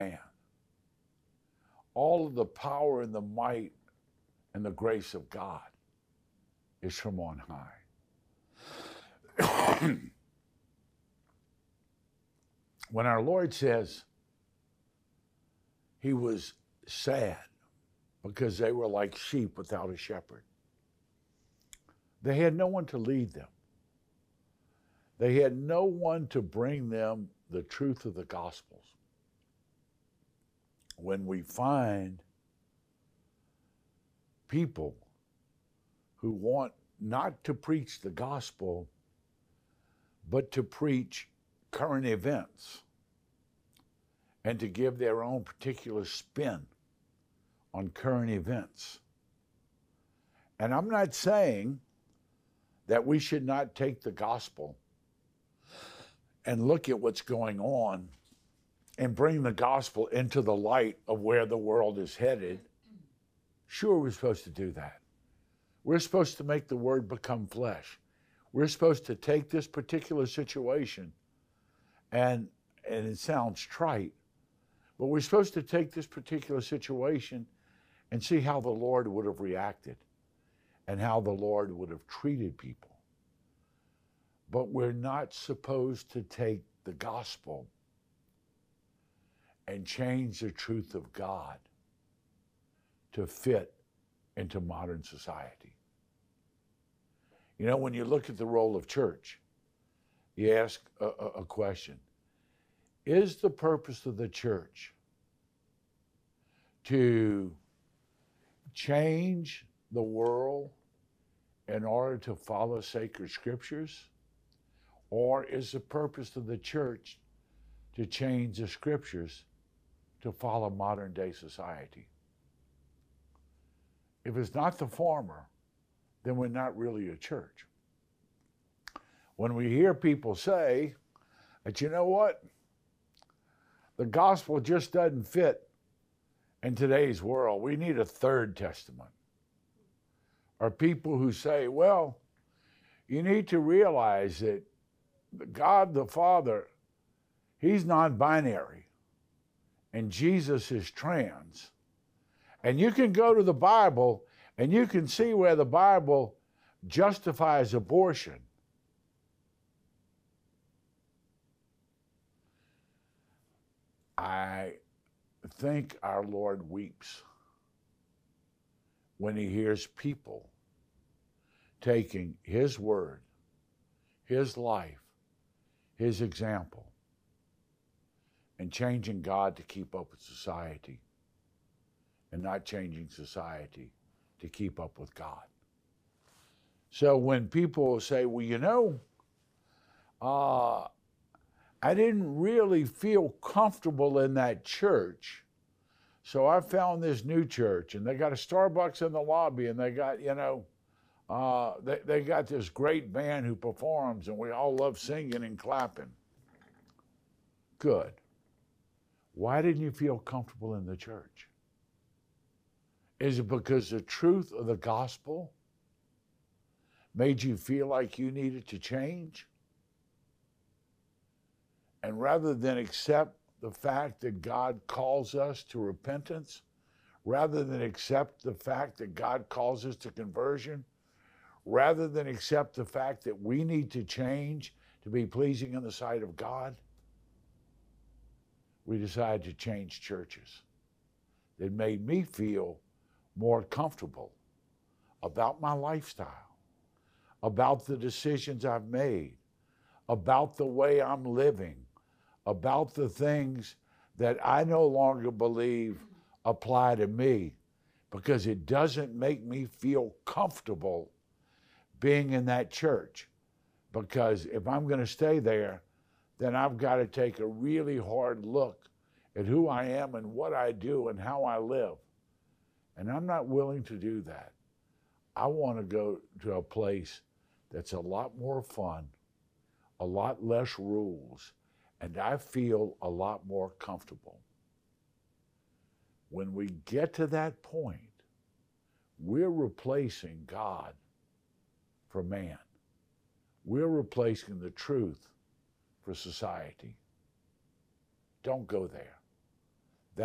man. All of the power and the might and the grace of God is from on high. When our Lord says he was sad because they were like sheep without a shepherd, they had no one to lead them. They had no one to bring them the truth of the Gospels. When we find people who want not to preach the gospel, but to preach current events and to give their own particular spin on current events. And I'm not saying that we should not take the gospel and look at what's going on and bring the gospel into the light of where the world is headed. Sure, we're supposed to do that. We're supposed to make the word become flesh. We're supposed to take this particular situation, and it sounds trite, but we're supposed to take this particular situation and see how the Lord would have reacted and how the Lord would have treated people. But we're not supposed to take the gospel and change the truth of God to fit into modern society. You know, when you look at the role of church, you ask a question. Is the purpose of the church to change the world in order to follow sacred scriptures? Or is the purpose of the church to change the scriptures to follow modern day society? If it's not the former, then we're not really a church. When we hear people say that, you know what, the gospel just doesn't fit in today's world, we need a third testament. Or people who say, well, you need to realize that God the Father, he's non-binary, and Jesus is trans. And you can go to the Bible and you can see where the Bible justifies abortion. I think our Lord weeps when he hears people taking his word, his life, his example, and changing God to keep up with society and not changing society to keep up with God. So when people say, well, you know, I didn't really feel comfortable in that church, so I found this new church, and they got a Starbucks in the lobby, and they got, you know, they got this great band who performs, and we all love singing and clapping. Good. Why didn't you feel comfortable in the church? Is it because the truth of the gospel made you feel like you needed to change? And rather than accept the fact that God calls us to repentance, rather than accept the fact that God calls us to conversion, rather than accept the fact that we need to change to be pleasing in the sight of God, we decided to change churches. It made me feel more comfortable about my lifestyle, about the decisions I've made, about the way I'm living, about the things that I no longer believe apply to me, because it doesn't make me feel comfortable being in that church. Because if I'm going to stay there, then I've got to take a really hard look at who I am and what I do and how I live. And I'm not willing to do that. I want to go to a place that's a lot more fun, a lot less rules, and I feel a lot more comfortable. When we get to that point, we're replacing God for man. We're replacing the truth for society. Don't go there.